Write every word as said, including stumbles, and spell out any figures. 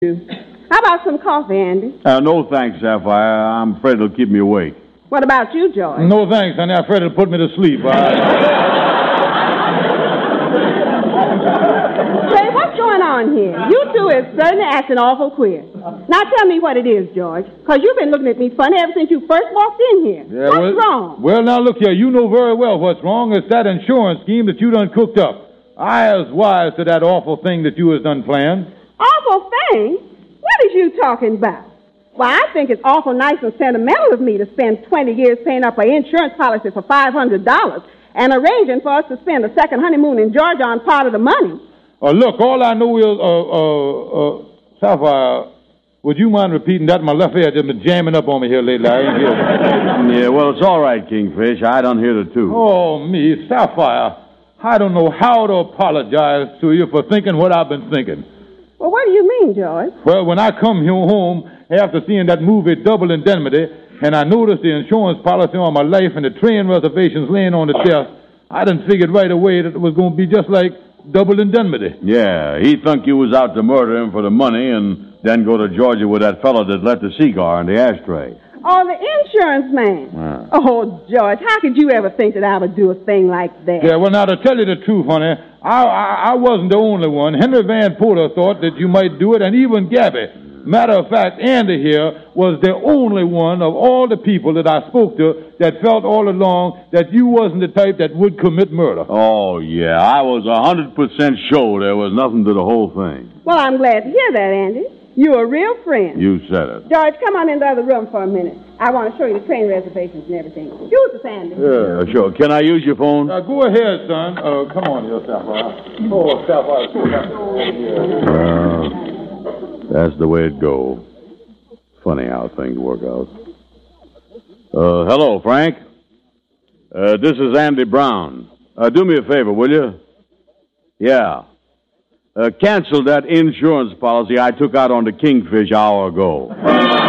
How about some coffee, Andy? Uh, no thanks, Sapphire. I'm afraid it'll keep me awake. What about you, George? No thanks, honey. I'm afraid it'll put me to sleep. Uh... Say, what's going on here? You two is certainly acting awful queer. Now tell me what it is, George, because you've been looking at me funny ever since you first walked in here. Yeah, what's well, wrong? Well, now, look here. You know very well what's wrong. It's that insurance scheme that you done cooked up. I was wise to that awful thing that you was done planned. Awful thing? What is you talking about? Well, I think it's awful nice and sentimental of me to spend twenty years paying up an insurance policy for five hundred dollars and arranging for us to spend a second honeymoon in Georgia on part of the money. Uh, look, all I know is, uh, uh, uh, Sapphire, would you mind repeating that? My left ear just been jamming up on me here lately. I ain't hear that. Yeah, well, it's all right, Kingfish. I done hear the two. Oh, me, Sapphire. I don't know how to apologize to you for thinking what I've been thinking. Well, what do you mean, George? Well, when I come here home after seeing that movie Double Indemnity, and I noticed the insurance policy on my life and the train reservations laying on the desk, I done figured right away that it was going to be just like Double Indemnity. Yeah, he thunk you was out to murder him for the money and then go to Georgia with that fellow that left the cigar in the ashtray. Oh, the insurance man. Yeah. Oh, George, how could you ever think that I would do a thing like that? Yeah, well, now, to tell you the truth, honey, I, I, I wasn't the only one. Henry Van Porter thought that you might do it, and even Gabby. Matter of fact, Andy here was the only one of all the people that I spoke to that felt all along that you wasn't the type that would commit murder. Oh, yeah, I was a hundred percent sure there was nothing to the whole thing. Well, I'm glad to hear that, Andy. You're a real friend. You said it. George, come on into the other room for a minute. I want to show you the train reservations and everything. Use us, Andy. Yeah, sure. Can I use your phone? Uh, go ahead, son. Uh, come on here, Sapphire. Oh, Sapphire. Uh, that's the way it go. Funny how things work out. Uh, hello, Frank. Uh, this is Andy Brown. Uh, do me a favor, will you? Yeah. Uh, cancel that insurance policy I took out on the Kingfish hour ago.